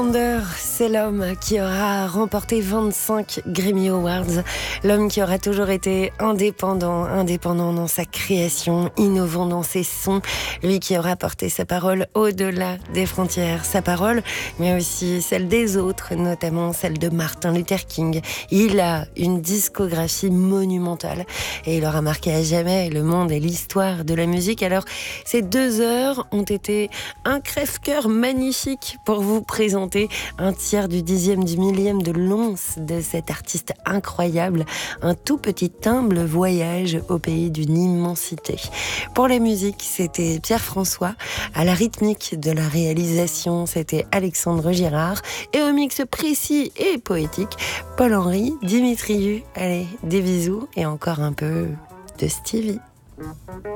C'est l'homme qui aura remporté 25 Grammy Awards, l'homme qui aura toujours été indépendant dans sa création, innovant dans ses sons, lui qui aura porté sa parole au-delà des frontières, sa parole, mais aussi celle des autres, notamment celle de Martin Luther King. Il a une discographie monumentale et il aura marqué à jamais le monde et l'histoire de la musique. Alors, ces 2 heures ont été un crève-cœur magnifique pour vous présenter un tiers du 10e du millième de l'once de cet artiste incroyable, un tout petit humble voyage au pays d'une immensité. Pour la musique, c'était Pierre-François, à la rythmique de la réalisation, c'était Alexandre Girard, et au mix précis et poétique, Paul-Henri Dimitriou. Allez, des bisous et encore un peu de Stevie.